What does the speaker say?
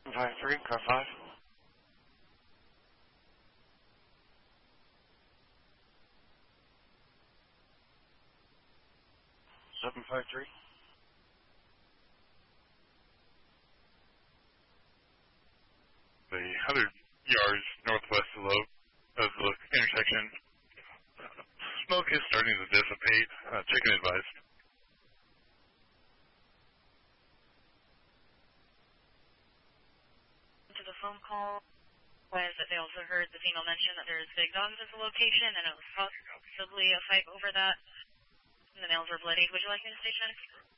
753, car 5. 753. The 100 yards northwest of the intersection. Smoke is starting to dissipate. Chicken advised. To the phone call was that they also heard the female mention that there's big dogs at the location and it was possibly a fight over that. And the males were bloodied. Would you like me to station?